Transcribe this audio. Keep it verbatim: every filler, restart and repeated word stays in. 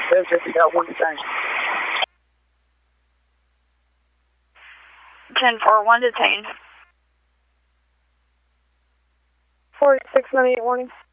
There's just got one thing. ten four one, detain. forty-six ninety-eight, warning.